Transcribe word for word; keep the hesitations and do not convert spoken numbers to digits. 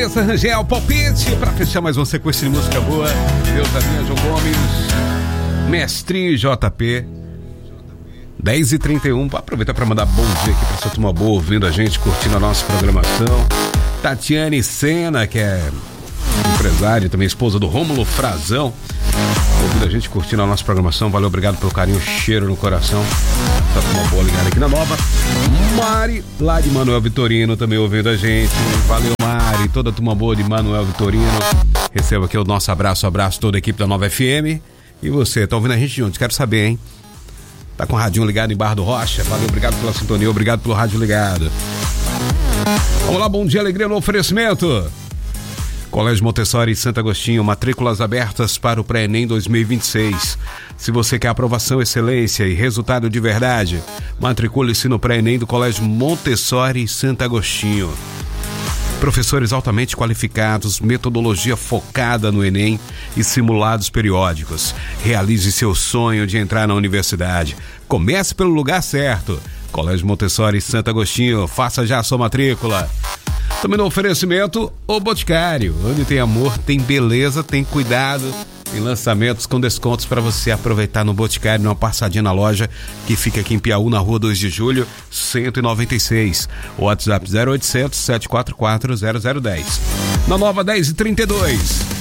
Vanessa Rangel, palpite pra fechar mais uma sequência de música boa. Deus da minha, João Gomes, Mestrinho J P. dez e trinta e um, vou aproveitar para mandar bom dia aqui pra essa turma boa ouvindo a gente, curtindo a nossa programação. Tatiane Sena, que é empresária, também esposa do Rômulo Frazão, ouvindo a gente, curtindo a nossa programação. Valeu, obrigado pelo carinho, cheiro no coração. Essa turma boa ligada aqui na Nova. Mari, lá de Manuel Vitorino, também ouvindo a gente. Valeu, Mari, toda a turma boa de Manuel Vitorino. Receba aqui o nosso abraço, abraço toda a equipe da Nova F M. E você, tá ouvindo a gente de onde? Quero saber, hein? Tá com o radinho ligado em Barra do Rocha? Valeu, obrigado pela sintonia, obrigado pelo rádio ligado. Vamos lá, bom dia, alegria no oferecimento. Colégio Montessori Santo Agostinho, matrículas abertas para o pré-ENEM dois mil e vinte e seis. Se você quer aprovação, excelência e resultado de verdade, matricule-se no pré-ENEM do Colégio Montessori Santo Agostinho. Professores altamente qualificados, metodologia focada no Enem e simulados periódicos. Realize seu sonho de entrar na universidade. Comece pelo lugar certo. Colégio Montessori Santo Agostinho, faça já a sua matrícula. Também no oferecimento, o Boticário. Onde tem amor, tem beleza, tem cuidado. Tem lançamentos com descontos para você aproveitar no Boticário, numa passadinha na loja que fica aqui em Piauí, na rua dois de julho, cento e noventa e seis. O WhatsApp zero oitocentos, sete quatro quatro, zero zero um zero. Na Nova dez e trinta e dois.